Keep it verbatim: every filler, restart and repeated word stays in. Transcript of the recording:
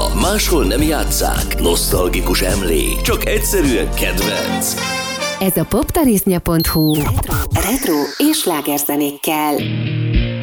máshol nem játsszák, nosztalgikus emlék, csak egyszerűen kedvenc. Ez a poptarisznya pont hu retro, retro és slágerzenékkel.